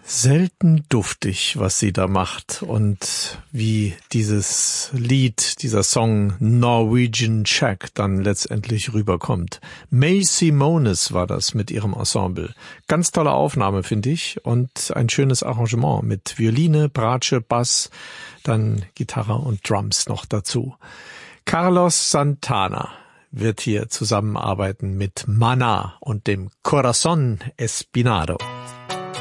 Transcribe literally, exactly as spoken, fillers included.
Selten duftig, was sie da macht und wie dieses Lied, dieser Song Norwegian Shack dann letztendlich rüberkommt. May Simonis war das mit ihrem Ensemble. Ganz tolle Aufnahme, finde ich, und ein schönes Arrangement mit Violine, Bratsche, Bass, dann Gitarre und Drums noch dazu. Carlos Santana wird hier zusammenarbeiten mit Maná und dem Corazón Espinado.